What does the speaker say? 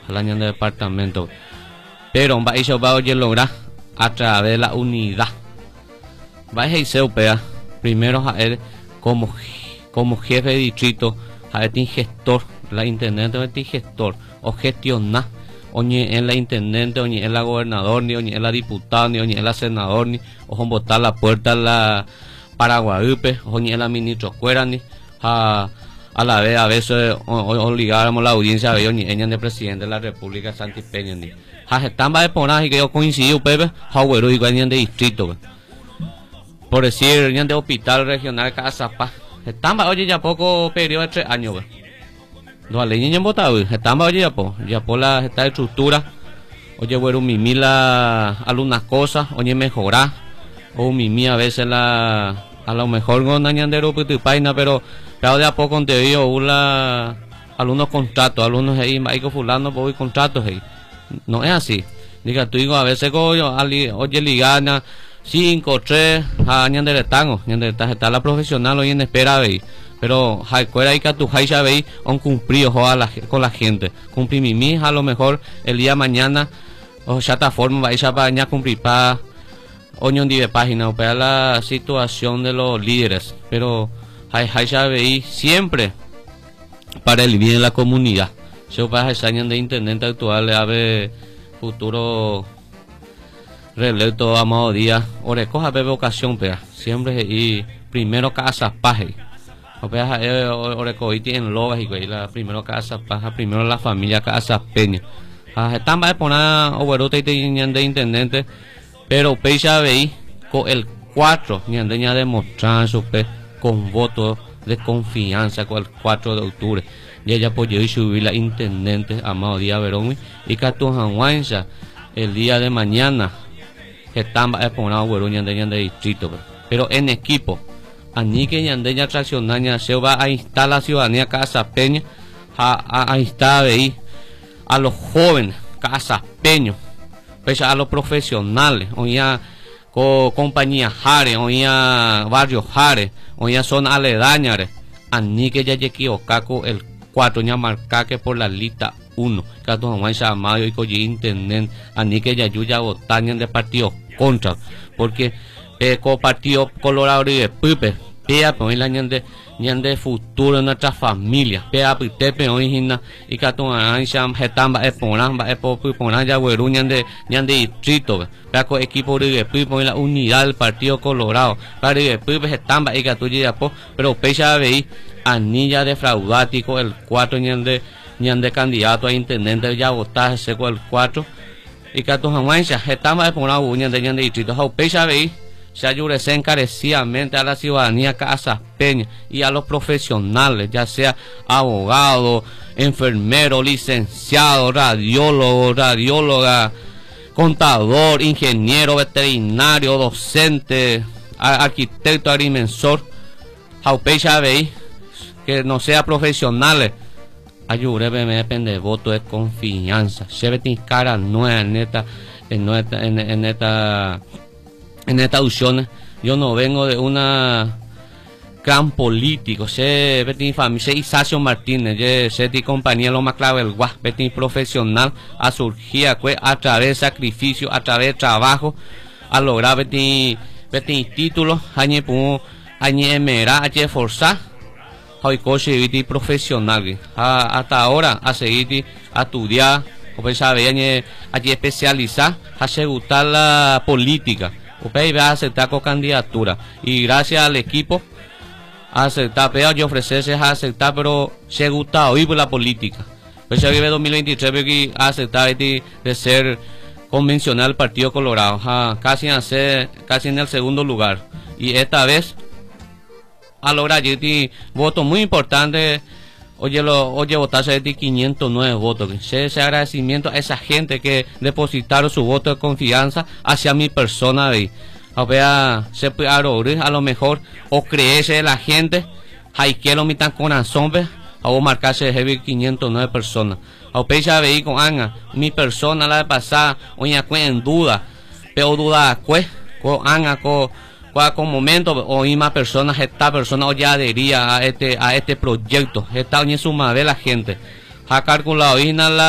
la ñande departamento. Pero va a oye lograr a través de la unidad. Va a ser primero a él como jefe de distrito, a él gestor, la intendente de gestor, o gestionar, oye en la intendente, oye en la gobernador, ni oye en la diputada, ni oye en la senador, ni ojo botar la puerta a la Paraguayupe, oye en la ministro Cuera, ni a la vez a veces obligáramos la audiencia a ver oye en el presidente de la República Santi Peña, ni están va de poner y que yo coincido Pepe, Jauero y de distrito, por decir de hospital regional Casapá, están oye ya poco periodo de 3 años, no le niño votado, están oye ya por la esta estructura, oye bueno mimi la algunas cosas, oye mejorar, o mimi a veces a lo mejor con dañandero paina, pero de a poco te digo algunos contratos, algunos ahí fulano por contratos ahí. No es así. Diga tú digo a veces oye ligana 5, 3 años de tango, está la profesional hoy en espera veis. Pero cuera y que tu ya veis han cumplido con la gente. Cumplir mi a lo mejor el día mañana o ya esta forma vais a bañar cumplir para oñón de página o para la situación de los líderes. Pero ya veis siempre para el bien de la comunidad. Se va a años de intendente actual le ave futuro reelecto Amado Díaz o recoja bebe ocasión pega siempre y primero casa paje o pega o recogí en logas y la primero casa paja primero la familia casa peña están va a poner overuta y de intendente pero pecha veí con el 4 ni andeña demostrar su pe con voto de confianza con el 4 de octubre. Y ella apoyó y subir la intendente Amado Díaz Verón y Catujanguanza el día de mañana que están exponados de distrito, pero en equipo aní que yandeña traccionaña se va a instalar la ciudadanía Casa Peña a instalar ahí a los jóvenes Casa Peña, pues a los profesionales, o ya compañía Jare, o ya barrio Jare, o ya son aledañas, aní que ya equivocaco el 4 ya marca que por la lista 1 Cato Juan Amado y Coyi intendente aní que ya yuya votañan de partido contra porque con partido Colorado y de Pipe pea pues la ñande futuro de nuestra familia pea pitepe origina y Cato Juan jetamba eponamba epopona ya güeruñan de distrito pea con equipo de Pipe la unidad del partido Colorado para de Pipe jetamba y Cato ya pero pecha veí anilla defraudático el 4 ñande candidato a intendente ya votar seco el 4 y que tu jamás estamos de poner uñas de distrito jaupecha veí se ayudece encarecidamente a la ciudadanía Casa Peña y a los profesionales ya sea abogado, enfermero, licenciado, radióloga, contador, ingeniero, veterinario, docente, arquitecto, agrimensor jaupecha veí que no sea profesionales ayude me depende de voto de confianza se ve cara nueva en esta opciones yo no vengo de una gran político se ve familia Isacio Martínez se di compañía lo más clave el guas ve profesional a surgir a través de sacrificio a través de trabajo a lograr ve títulos añe mera añe forzar hoy coche profesional hasta ahora a seguir a estudiar o pensar allí especializar a asegurar la política o va a aceptar con candidatura y gracias al equipo a aceptar pero yo ofrecerse a aceptar pero se gusta oír por la política pues ya vive 2023 a aceptar de ser convencional Partido Colorado casi en el segundo lugar y esta vez a lograr voto muy importante oye votarse de 509 votos ese agradecimiento a esa gente que depositaron su voto de confianza hacia mi persona de se puede abrir a lo mejor o creerse de la gente hay que lo mitan con azombe o marcarse de 509 personas o pecha veí con anga mi persona la de pasar oye en duda pero duda con anga con momento o más personas esta persona o ya adhería a este proyecto esta oye suma de la gente ha calculado